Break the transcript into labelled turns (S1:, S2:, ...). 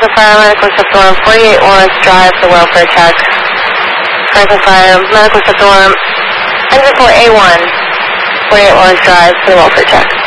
S1: Franklin Fire, Medical Receptor 48 Lawrence Drive for welfare check. Franklin Fire, Medical Receptor, engine 4A1, 48 Lawrence Drive for the welfare check.